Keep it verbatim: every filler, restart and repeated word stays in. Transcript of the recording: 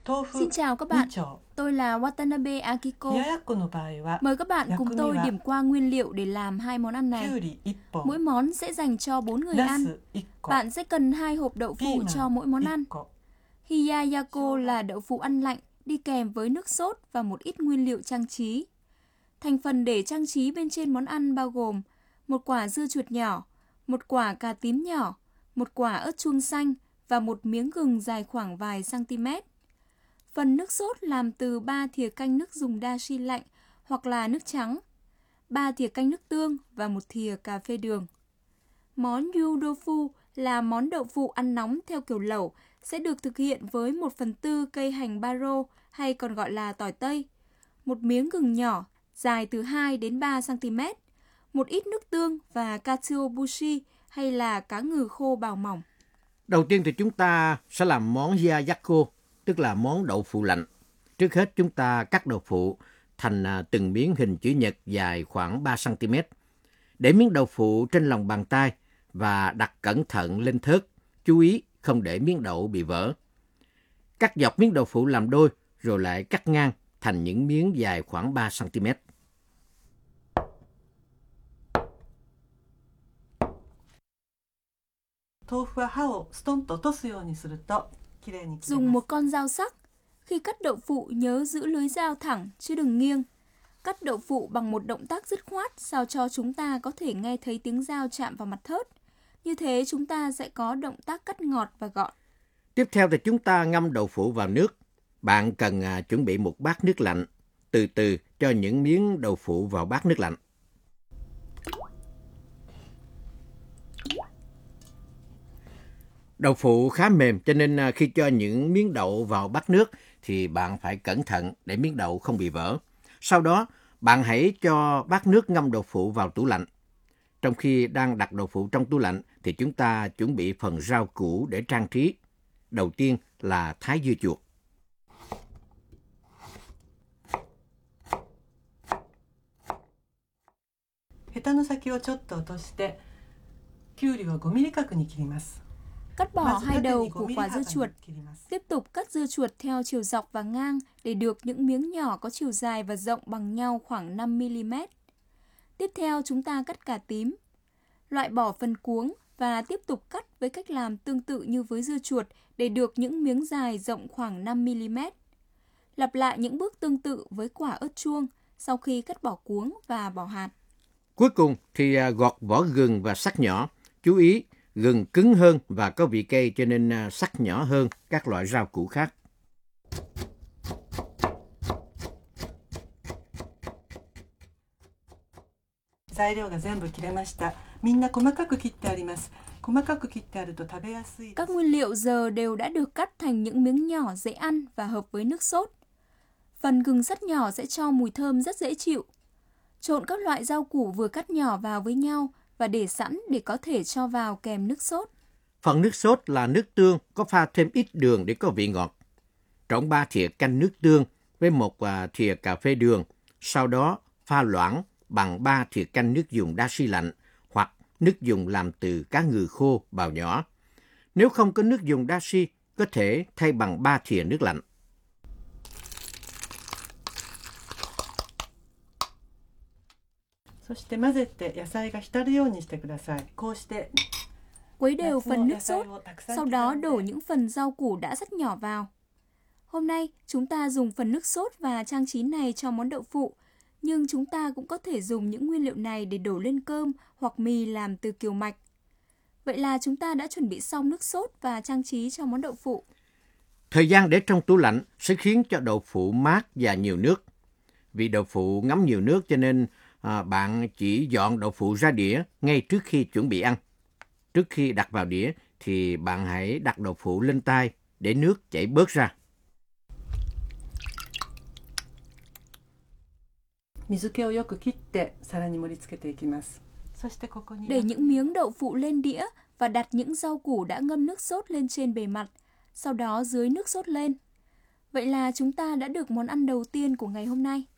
Xin chào các bạn, tôi là Watanabe Akiko. Mời các bạn cùng tôi điểm qua nguyên liệu để làm hai món ăn này. Mỗi món sẽ dành cho bốn người ăn. Bạn sẽ cần hai hộp đậu phụ cho mỗi món ăn. Hiyayako là đậu phụ ăn lạnh, đi kèm với nước sốt và một ít nguyên liệu trang trí. Thành phần để trang trí bên trên món ăn bao gồm một quả dưa chuột nhỏ, một quả cà tím nhỏ, một quả ớt chuông xanh và một miếng gừng dài khoảng vài cm. Phần nước sốt làm từ ba thìa canh nước dùng dashi lạnh hoặc là nước trắng, ba thìa canh nước tương và một thìa cà phê đường. Món yu tofu là món đậu phụ ăn nóng theo kiểu lẩu, sẽ được thực hiện với một phần tư cây hành baro hay còn gọi là tỏi tây, một miếng gừng nhỏ dài từ hai đến ba cm, một ít nước tương và katsuobushi hay là cá ngừ khô bào mỏng. Đầu tiên thì chúng ta sẽ làm món hiyayako, tức là món đậu phụ lạnh. Trước hết chúng ta cắt đậu phụ thành từng miếng hình chữ nhật dài khoảng ba cm. Để miếng đậu phụ trên lòng bàn tay và đặt cẩn thận lên thớt, chú ý không để miếng đậu bị vỡ. Cắt dọc miếng đậu phụ làm đôi rồi lại cắt ngang thành những miếng dài khoảng ba cm. Dùng một con dao sắc. Khi cắt đậu phụ nhớ giữ lưới dao thẳng chứ đừng nghiêng. Cắt đậu phụ bằng một động tác dứt khoát sao cho chúng ta có thể nghe thấy tiếng dao chạm vào mặt thớt. Như thế chúng ta sẽ có động tác cắt ngọt và gọn. Tiếp theo thì chúng ta ngâm đậu phụ vào nước. Bạn cần à, chuẩn bị một bát nước lạnh. Từ từ cho những miếng đậu phụ vào bát nước lạnh. Đậu phụ khá mềm cho nên khi cho những miếng đậu vào bát nước thì bạn phải cẩn thận để miếng đậu không bị vỡ. Sau đó, bạn hãy cho bát nước ngâm đậu phụ vào tủ lạnh. Trong khi đang đặt đậu phụ trong tủ lạnh thì chúng ta chuẩn bị phần rau củ để trang trí. Đầu tiên là thái dưa chuột. Cắt bỏ hai đầu của quả dưa chuột. Tiếp tục cắt dưa chuột theo chiều dọc và ngang để được những miếng nhỏ có chiều dài và rộng bằng nhau khoảng năm mi li mét. Tiếp theo chúng ta cắt cà tím. Loại bỏ phần cuống và tiếp tục cắt với cách làm tương tự như với dưa chuột để được những miếng dài rộng khoảng năm mi li mét. Lặp lại những bước tương tự với quả ớt chuông sau khi cắt bỏ cuống và bỏ hạt. Cuối cùng thì gọt vỏ gừng và sắc nhỏ. Chú ý, gừng cứng hơn và có vị cay cho nên sắc nhỏ hơn các loại rau củ khác. Các nguyên liệu giờ đều đã được cắt thành những miếng nhỏ dễ ăn và hợp với nước sốt. Phần gừng sắt nhỏ sẽ cho mùi thơm rất dễ chịu. Trộn các loại rau củ vừa cắt nhỏ vào với nhau và để sẵn để có thể cho vào kèm nước sốt. Phần nước sốt là nước tương, có pha thêm ít đường để có vị ngọt. Trộn ba thìa canh nước tương với một thìa cà phê đường, sau đó pha loãng bằng ba thìa canh nước dùng dashi lạnh hoặc nước dùng làm từ cá ngừ khô bào nhỏ. Nếu không có nước dùng dashi, có thể thay bằng ba thìa nước lạnh. Quấy đều phần nước sốt, sau đó đổ những phần rau củ đã cắt nhỏ vào. Hôm nay, chúng ta dùng phần nước sốt và trang trí này cho món đậu phụ, nhưng chúng ta cũng có thể dùng những nguyên liệu này để đổ lên cơm hoặc mì làm từ kiều mạch. Vậy là chúng ta đã chuẩn bị xong nước sốt và trang trí cho món đậu phụ. Thời gian để trong tủ lạnh sẽ khiến cho đậu phụ mát và nhiều nước. Vì đậu phụ ngấm nhiều nước cho nên à, bạn chỉ dọn đậu phụ ra đĩa ngay trước khi chuẩn bị ăn. Trước khi đặt vào đĩa thì bạn hãy đặt đậu phụ lên tay để nước chảy bớt ra. Để những miếng đậu phụ lên đĩa và đặt những rau củ đã ngâm nước sốt lên trên bề mặt, sau đó dưới nước sốt lên. Vậy là chúng ta đã được món ăn đầu tiên của ngày hôm nay.